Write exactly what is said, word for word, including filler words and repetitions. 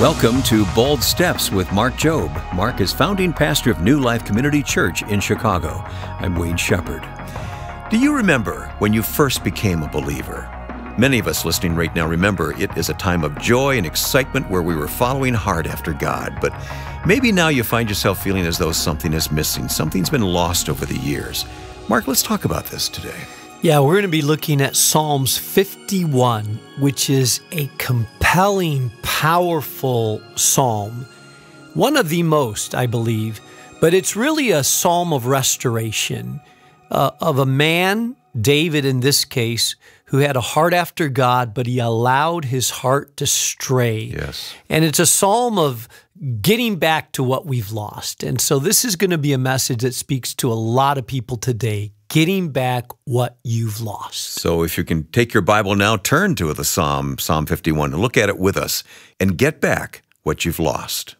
Welcome to Bold Steps with Mark Jobe. Mark is founding pastor of New Life Community Church in Chicago. I'm Wayne Shepherd. Do you remember when you first became a believer? Many of us listening right now remember it as a time of joy and excitement where we were following hard after God. But maybe now you find yourself feeling as though something is missing. Something's been lost over the years. Mark, let's talk about this today. Yeah, we're going to be looking at Psalms fifty-one, which is a compelling, powerful psalm. One of the most, I believe, but it's really a psalm of restoration uh, of a man, David in this case, who had a heart after God, but he allowed his heart to stray. Yes. And it's a psalm of getting back to what we've lost. And so this is going to be a message that speaks to a lot of people today, getting back what you've lost. So if you can take your Bible now, turn to the Psalm, Psalm fifty-one, and look at it with us and get back what you've lost.